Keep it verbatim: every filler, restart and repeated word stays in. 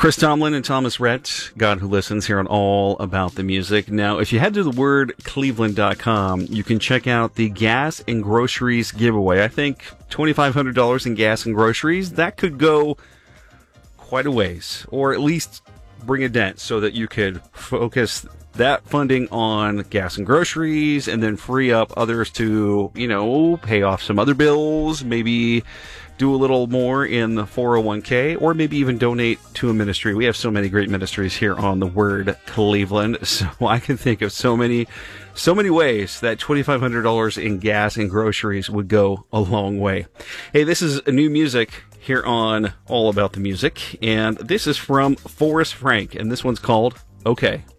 Chris Tomlin and Thomas Rhett, God Who Listens, here on All About the Music. Now, if you head to the word cleveland dot com, you can check out the gas and groceries giveaway. I think twenty-five hundred dollars in gas and groceries, that could go quite a ways, or at least bring a dent so that you could focus that funding on gas and groceries and then free up others to, you know, pay off some other bills, maybe do a little more in the four oh one k, or maybe even donate to a ministry. We have so many great ministries here on the Word Cleveland, so I can think of so many, so many ways that twenty-five hundred dollars in gas and groceries would go a long way. Hey, this is new music here on All About the Music, and this is from Forrest Frank, and this one's called Okay.